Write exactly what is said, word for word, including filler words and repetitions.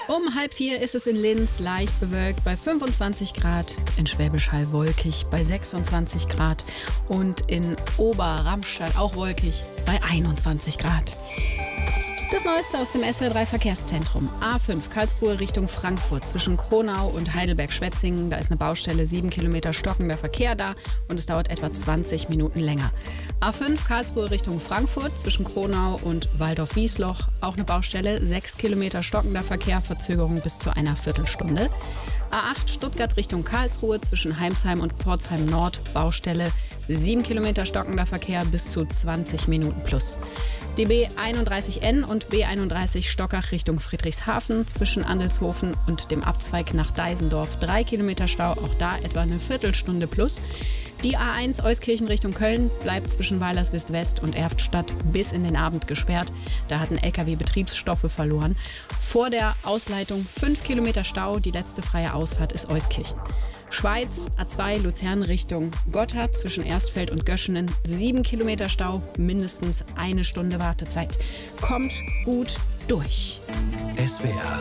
Um halb vier ist es in Linz leicht bewölkt bei fünfundzwanzig Grad, in Schwäbisch Hall wolkig bei sechsundzwanzig Grad und in Oberramstadt auch wolkig bei einundzwanzig Grad. Das Neueste aus dem S W R drei Verkehrszentrum. A fünf Karlsruhe Richtung Frankfurt zwischen Kronau und Heidelberg-Schwetzingen. Da ist eine Baustelle, sieben Kilometer stockender Verkehr da und es dauert etwa zwanzig Minuten länger. A fünf Karlsruhe Richtung Frankfurt zwischen Kronau und Waldorf-Wiesloch. Auch eine Baustelle, sechs Kilometer stockender Verkehr, Verzögerung bis zu einer Viertelstunde. A acht Stuttgart Richtung Karlsruhe zwischen Heimsheim und Pforzheim Nord. Baustelle, sieben Kilometer stockender Verkehr bis zu zwanzig Minuten plus. Die B einunddreißig N und B einunddreißig Stockach Richtung Friedrichshafen zwischen Andelshofen und dem Abzweig nach Deisendorf. Drei Kilometer Stau, auch da etwa eine Viertelstunde plus. Die A eins Euskirchen Richtung Köln bleibt zwischen Weilerswist West und Erftstadt bis in den Abend gesperrt. Da hat ein L K W Betriebsstoffe verloren. Vor der Ausleitung fünf Kilometer Stau, die letzte freie Ausfahrt ist Euskirchen. Schweiz, A zwei Luzern Richtung Gotthard zwischen Erstfeld und Göschenen. sieben Kilometer Stau, mindestens eine Stunde Wartezeit. Kommt gut durch. S W R